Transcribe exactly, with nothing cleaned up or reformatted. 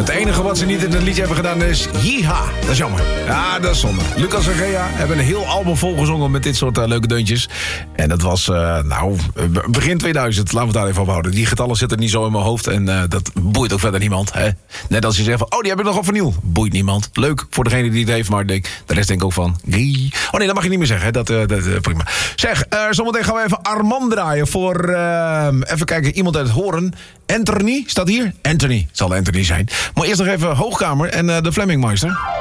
Het enige wat ze niet in het liedje hebben gedaan is Yeeha. Dat is jammer. Ja, dat is zonde. Lucas en Gea hebben een heel album volgezongen met dit soort uh, leuke deuntjes. En dat was, uh, nou, begin tweeduizend. Laten we het daar even op houden. Die getallen zitten niet zo in mijn hoofd. En uh, dat boeit ook verder niemand. Hè? Net als je zegt van, oh, die heb ik nog op vernieuw. Boeit niemand. Leuk voor degene die het heeft, maar denk, de rest denk ik ook van... Gie. Oh nee, dat mag je niet meer zeggen. Hè? Dat, uh, dat uh, prima. Zeg, uh, zometeen gaan we even Armand draaien voor... Uh, even kijken, iemand uit het Horen. Anthony, staat hier? Anthony. Het zal Anthony zijn. Maar eerst nog even Hoogkamer en uh, de Flemmingmeister.